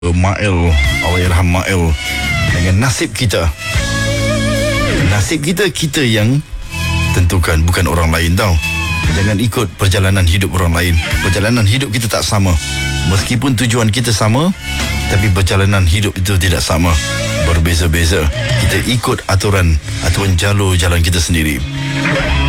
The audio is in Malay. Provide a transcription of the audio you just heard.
Mail, Allahyarham Mail, dengan nasib kita. Nasib kita, kita yang tentukan, bukan orang lain tau. Jangan ikut perjalanan hidup orang lain. Perjalanan hidup kita tak sama. Meskipun tujuan kita sama, tapi perjalanan hidup itu tidak sama, berbeza-beza. Kita ikut aturan jalur jalan kita sendiri.